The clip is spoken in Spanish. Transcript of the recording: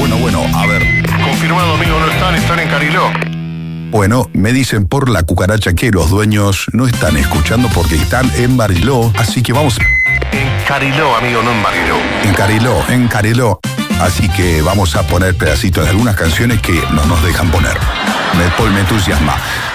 Bueno, a ver. Confirmado, amigo, no están en Cariló. Bueno, me dicen por la cucaracha que los dueños no están escuchando porque están en Bariló, así que vamos... En Cariló, amigo, no en Bariló. En Cariló. Así que vamos a poner pedacitos de algunas canciones que no nos dejan poner. Me entusiasma.